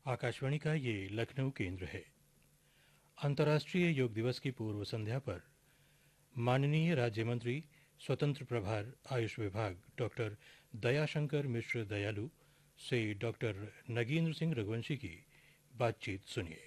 आकाशवाणी का ये लखनऊ केंद्र है। अंतर्राष्ट्रीय योग दिवस की पूर्व संध्या पर माननीय राज्य मंत्री स्वतंत्र प्रभार आयुष विभाग डॉक्टर दयाशंकर मिश्र दयालु से डॉक्टर नगेंद्र सिंह रघुवंशी की बातचीत सुनिए।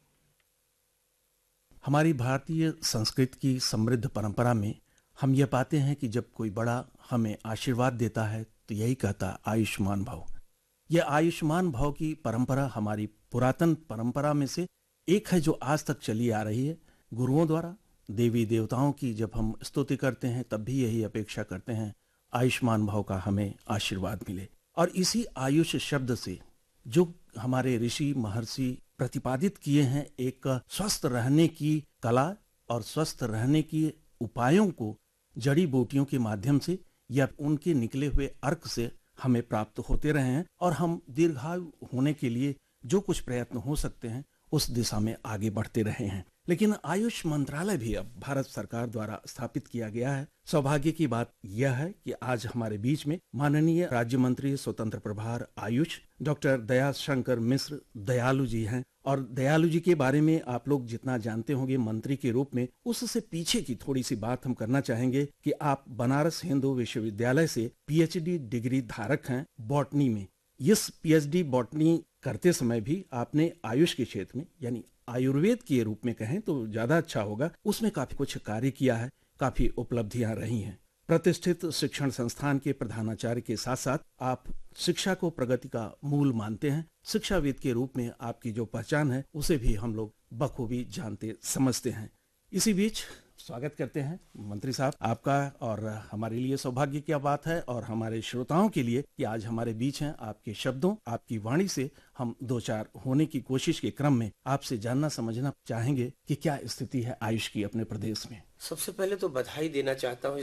हमारी भारतीय संस्कृति की समृद्ध परंपरा में हम ये पाते हैं कि जब कोई बड़ा हमें आशीर्वाद देता है तो यही कहता है आयुष्मान भव। यह आयुष्मान भव की परंपरा हमारी पुरातन परंपरा में से एक है जो आज तक चली आ रही है। गुरुओं द्वारा देवी देवताओं की जब हम स्तुति करते हैं तब भी यही अपेक्षा करते हैं आयुष्मान भव का हमें आशीर्वाद मिले। और इसी आयुष शब्द से जो हमारे ऋषि महर्षि प्रतिपादित किए हैं एक स्वस्थ रहने की कला और स्वस्थ रहने की उपायों को जड़ी बूटियों के माध्यम से या उनके निकले हुए अर्क से हमें प्राप्त होते रहे हैं और हम दीर्घायु होने के लिए जो कुछ प्रयत्न हो सकते हैं उस दिशा में आगे बढ़ते रहे हैं। लेकिन आयुष मंत्रालय भी अब भारत सरकार द्वारा स्थापित किया गया है। सौभाग्य की बात यह है कि आज हमारे बीच में माननीय राज्य मंत्री स्वतंत्र प्रभार आयुष डॉक्टर दयाशंकर मिश्र दयालु जी हैं। और दयालु जी के बारे में आप लोग जितना जानते होंगे मंत्री के रूप में, उससे पीछे की थोड़ी सी बात हम करना चाहेंगे कि आप बनारस हिंदू विश्वविद्यालय से पीएचडी डिग्री धारक हैं बॉटनी में। इस पीएचडी बॉटनी करते समय भी आपने आयुष के क्षेत्र में यानी आयुर्वेद के रूप में कहें तो ज्यादा अच्छा होगा, उसमें काफी कुछ कार्य किया है, काफी उपलब्धियां रही हैं। प्रतिष्ठित शिक्षण संस्थान के प्रधानाचार्य के साथ साथ आप शिक्षा को प्रगति का मूल मानते हैं। शिक्षाविद के रूप में आपकी जो पहचान है उसे भी हम लोग बखूबी जानते समझते हैं। इसी बीच स्वागत करते हैं मंत्री साहब आपका। और हमारे लिए सौभाग्य की बात है और हमारे श्रोताओं के लिए कि आज हमारे बीच हैं। आपके शब्दों आपकी वाणी से हम दो चार होने की कोशिश के क्रम में आपसे जानना समझना चाहेंगे कि क्या स्थिति है आयुष की अपने प्रदेश में। सबसे पहले तो बधाई देना चाहता हूँ